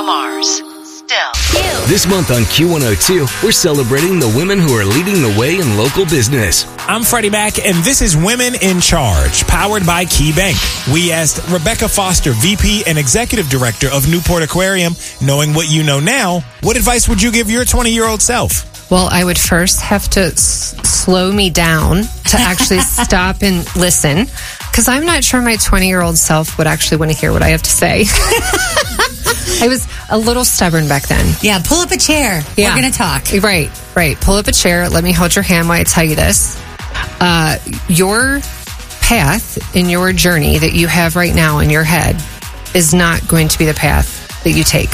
Bruno Mars. Still. This month on Q102, we're celebrating the women who are leading the way in local business. I'm Freddie Mac, and this is Women in Charge, powered by KeyBank. We asked Rebecca Foster, VP and Executive Director of Newport Aquarium, knowing what you know now, what advice would you give your 20-year-old self? Well, I would first have to slow me down to actually stop and listen, because I'm not sure my 20-year-old self would actually want to hear what I have to say. I was a little stubborn back then. Yeah, pull up a chair. Yeah. We're going to talk. Right. Pull up a chair. Let me hold your hand while I tell you this. Your path in your journey that you have right now in your head is not going to be the path that you take.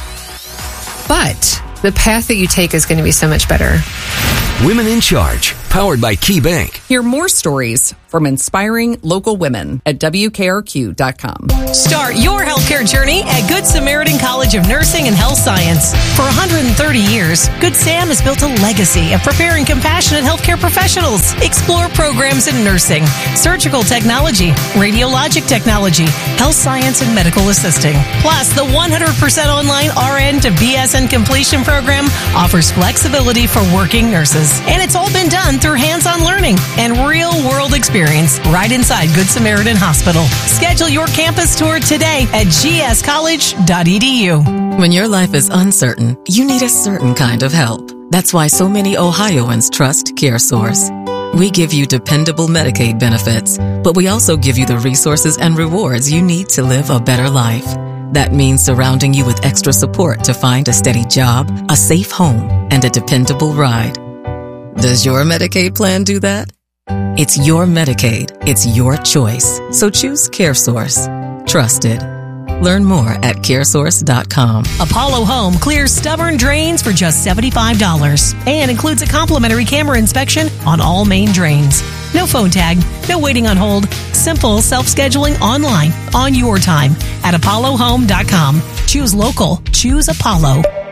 But the path that you take is going to be so much better. Women in Charge, powered by KeyBank. Hear more stories from inspiring local women at WKRQ.com. Start your healthcare journey at Good Samaritan College of Nursing and Health Science. For 130 years, Good Sam has built a legacy of preparing compassionate healthcare professionals. Explore programs in nursing, surgical technology, radiologic technology, health science, and medical assisting. Plus, the 100% online RN to BSN completion program offers flexibility for working nurses. And it's all been done through hands-on learning and real-world experience right inside Good Samaritan Hospital. Schedule your campus tour today at gscollege.edu. When your life is uncertain, you need a certain kind of help. That's why so many Ohioans trust CareSource. We give you dependable Medicaid benefits, but we also give you the resources and rewards you need to live a better life. That means surrounding you with extra support to find a steady job, a safe home, and a dependable ride. Does your Medicaid plan do that? It's your Medicaid. It's your choice. So choose CareSource. Trusted. Learn more at caresource.com. Apollo Home clears stubborn drains for just $75 and includes a complimentary camera inspection on all main drains. No phone tag, no waiting on hold. Simple self-scheduling online on your time at apollohome.com. Choose local. Choose Apollo.